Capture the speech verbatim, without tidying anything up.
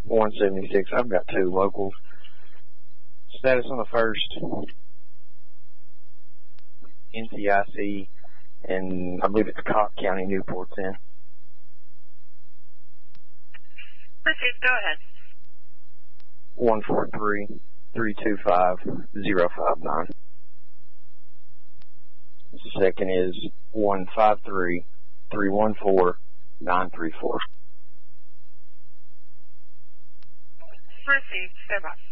one seventy-six. I've got two locals. Status on the first. N C I C, and I believe it's Cobb County, Newport's in. Received. Go ahead. one four three, three two five, zero five nine. The second is one five three, three one four, nine three four. Received. Stand by.